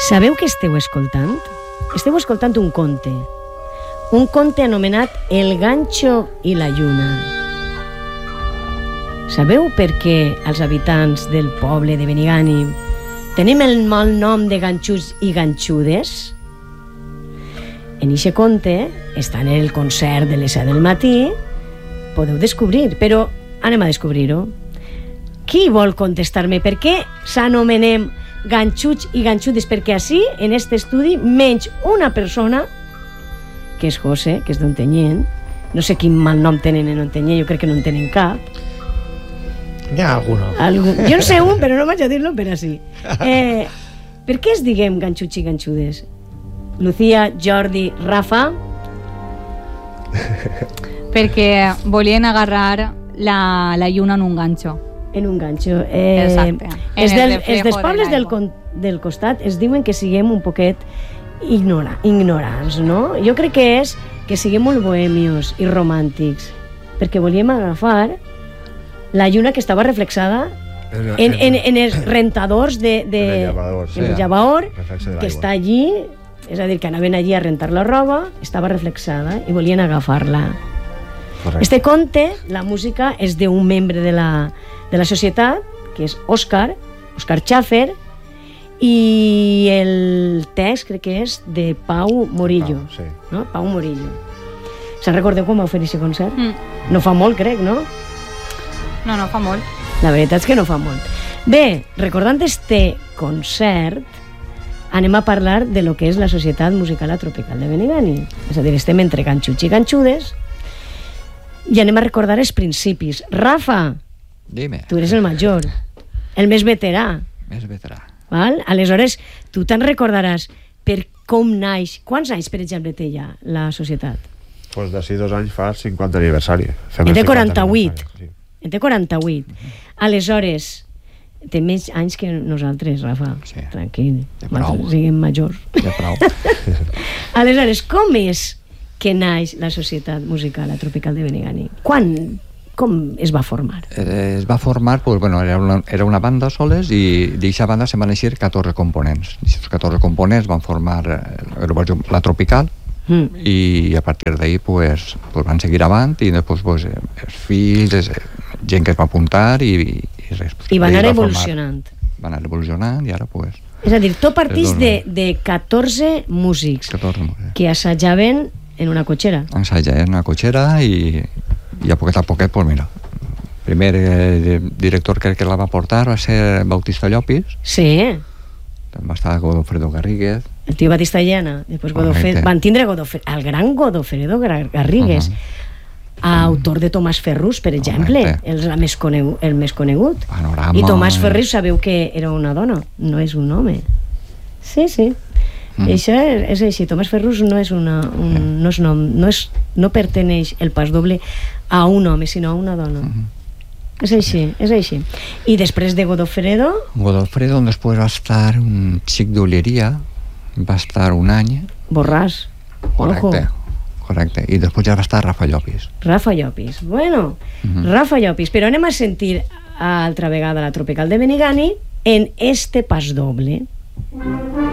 Sabeu què esteu escoltant? Esteu escoltant un conte anomenat El ganxo i la lluna. Sabeu per què els habitants del poble de Benigànim tenim el mal nom de ganxuts i ganxudes? En eixe conte, estan en el concert de les 7 del matí, podeu descobrir, però anem a descobrir-ho. Qui vol contestar-me per què s'anomenem ganxuts i ganxudes? Perquè així, en aquest estudi, menys una persona, que és José, que és d'Ontinyent, no sé quin mal nom tenen en Ontinyent, jo crec que no en tenen cap. Hi ha alguna. Jo no sé un, però no vaig a dir-lo per així. Per què es diguem ganxuts i ganxudes? Lucía, Jordi, Rafa? Perquè volien agarrar la lluna en un ganxo. En un ganxo. Exacte. Els dels pobles del costat es diuen que siguem un poquet ignorants, no? Jo crec que és que siguem molt bohemios i romàntics, perquè volíem agafar la lluna que estava reflexada en els rentadors en el llavador, que està allí, és a dir, que anaven allí a rentar la roba, estava reflexada i volien agafar-la. Este conte, la música és d'un membre de la societat, que és Òscar Schaffer, i el text crec que és de Pau Morillo. No? Pau Morillo. Se'n recordeu com va fer aquest concert? No fa molt, crec, no? No fa molt. La veritat és que no fa molt. Bé, recordant este concert, anem a parlar de lo que és la Societat Musical Tropical de Benigànim. És a dir, estem entre ganxuts i ganxudes i anem a recordar els principis. Rafa, dime. Tu eres el major, el més veterà. Més veterà. Val? Aleshores, tu te'n recordaràs per com naix. Quants anys, per exemple, té ja la societat? Pues d'ací 2 anys fa el 50 aniversari. En té 48. En té 48. Aleshores, té més anys que nosaltres, Rafa. Sí. Tranquil. De prou. Siguem majors. De prou. Aleshores, com és que naix la Societat Musical Tropical de Benigànim? Com es va formar? Es va formar, pues, bueno, era una banda soles i d'aquesta banda se'n van eixir 14 components. Aquests 14 components van formar la Tropical i a partir d'ahí pues, van seguir avant i després pues, els fills, gent que es va apuntar i van anar evolucionant. Van anar evolucionant i ara pues... És a dir, tu partís de 14 músics que assajaven en una cotxera. Assajaven en una cotxera i a poquet, pues mira, el primer director que la va portar va ser Bautista Llopis. Sí. Va estar Godofredo Garrigues. El tio Batista Llena. Després van tindre el gran Godofredo Garrigues, autor de Tomàs Ferrus, per exemple, el més conegut. Panorama. I Tomàs Ferrus sabeu que era una dona, no és un home. Sí. Això és així. Tomàs Ferrus no perteneix el pas doble a un home, sinó a una dona. És així. I després de Godofredo, després va estar un xic d'Olleria, va estar un any. Borràs. Correcte. I després ja va estar Rafa Llopis. Bueno, Rafa Llopis. Però anem a sentir altra vegada la Tropical de Benigànim en este pas doble.